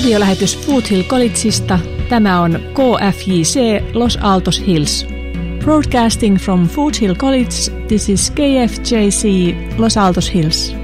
radiolähetys Foothill Collegeista. Tämä on KFJC Los Altos Hills. Broadcasting from Foothill College, this is KFJC Los Altos Hills.